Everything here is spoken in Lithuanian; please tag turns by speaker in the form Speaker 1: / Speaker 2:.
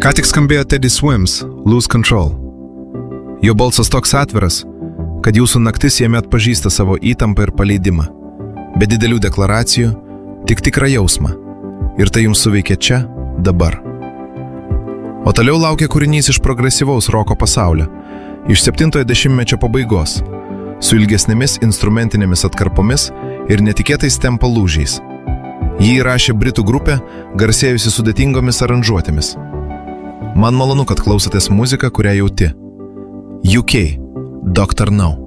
Speaker 1: Ką tik skambėjo Teddy Swims Lose Control. Jo balsas toks atviras, kad jūsų naktis jame atpažįsta savo įtampą ir paleidimą. Be didelių deklaracijų, tik tikrą jausmą. Ir tai jums suveikia čia, dabar. O toliau laukia kūrinys iš progresyvaus roko pasaulio, iš 70-ojo dešimtmečio pabaigos, su ilgesnėmis instrumentinėmis atkarpomis ir netikėtais tempo lūžiais. Jį įrašė britų grupė, garsėjusi sudėtingomis aranžuotėmis. Man malonu, kad klausotės muziką, kurią jauti. UK, Dr. No.